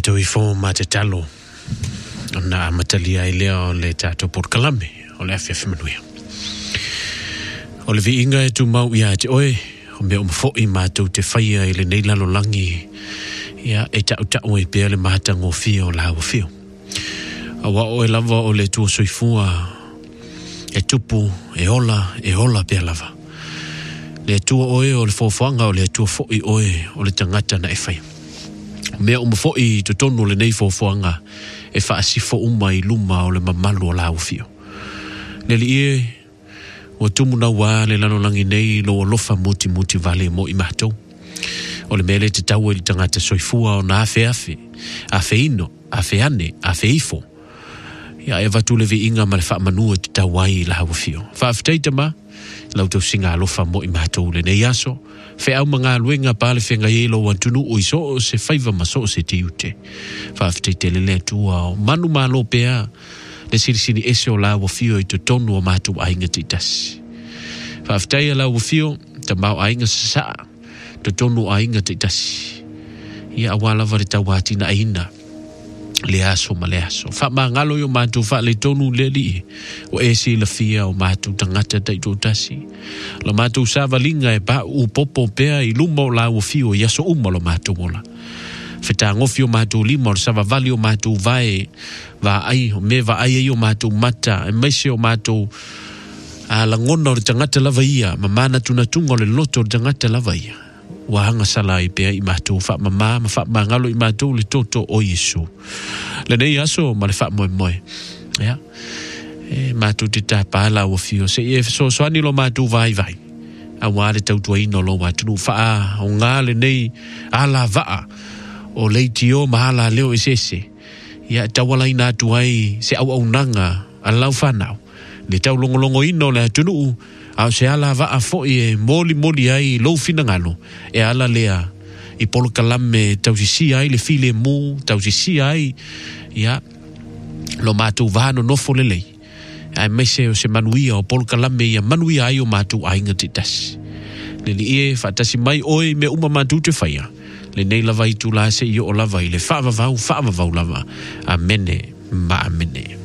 Mātou I fō mā te talo. O nā matalia I lea o le tātou Port-Kalame, o le awhia whimanuia. O le vi inga e tu mau ia te oe, o mea umafoi mātou te whaia I le neilalo langi, ia e tau e pēr le mahata ngō fia o la hawa fio. Awa o e lava o le tua soifua, e tupu, e ola pēr lava. Le tua oe o le fōwhanga o le tua foi oe o le tangata na e whaia. Mea umafoi to tonu le nei fōwhanga e whaasifo I luma o le mamalu o la hawa fio. Le li e o tumuna wā le lanolangi nei lo o lofa muti vale mo I mātou. O le mele te tau e li tangata soifua o na afe ino, afe ane, afe ifo. Ia e watu le vi inga ma le wha manua te tau ai la hawa fio. Whaafteita ma, lau tau singa alofa mo I mātou le nei aso. Fe au mga luenga pale whenga yelo wantunu o iso o se whaiva maso o se tiute. Whaafteita le lea tua o manu malo pea le sirisini ese o la hawa fio I to tonu o mātou ainga te itasi. Whaafteita la hawa fio, ta mau ainga sa to tonu ainga te itasi. Ia awala vare tau watina aina. Le aso ma le aso. Wha maa ngalo yo mātou wha le tonu le li. O esi la fia o mātou tangata te ito tasi. La mātou sāwalinga e pa u popo pea I luma o la ua fio I aso uma lo mātou mola. Wheta ngofi o mātou lima o sawa vali o mātou vae. Va ai, me va ai o mātou mata. E meise o mātou la ngona o le tangata lava ia. Ma mana tuna tunga o le loto o le tangata lava ia. Wahanga sala I pea I mātou wha ma wha ngalo I mātou le toto o Yesu. Le nei aso ma le wha moe. Ja. E mātou te tāpala o fio. Se e so soani lo mātou vai. A wāre tautua ino lo mātou. Wha o ngā le nei ala vaa o leiti o mahala leo esese. Ia tawala I nātu ai se au nanga a lau whanau. Le tau longo ino le atunu au se ala va a fo e moli ai lo fina ngalo e ala lea I Port-Kalame tausisi ai le file mu tausisi ai ia lo matu vano no fo le lei ai mese o se manuia o Port-Kalame ia manuia ai o matu ainga te tas le li e fatasi mai oi me uma matu te faia le nei lava I tu la se I o lava I le fava vau lava amene ma amene